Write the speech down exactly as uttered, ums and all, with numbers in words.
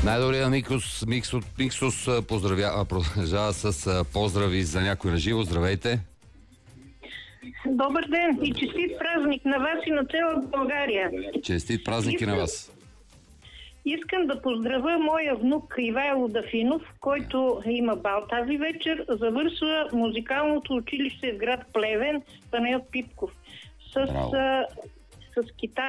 Най-добрият Миксус, Миксус, Миксус поздравя, продължава с поздрави за някой на живо. Здравейте! Добър ден и честит празник на вас и на цяла България. Честит празник искам, и на вас. Искам да поздравя моя внук Ивайло Дафинов, който има бал тази вечер. Завършва музикалното училище в град Плевен, Панайот Пипков, с, с, с китара.